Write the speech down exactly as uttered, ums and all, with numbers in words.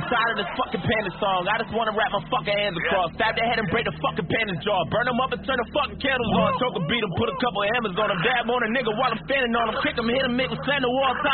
tired of this fucking panic song. I just wanna wrap my fucking hands across. Stab their head and break the fucking panda's jaw. Burn them up and turn the fucking candles on. Choke a beat him, put a couple hammers on him. Dab on a nigga while I'm standing on him. Kick him, hit him, make him slam the wall.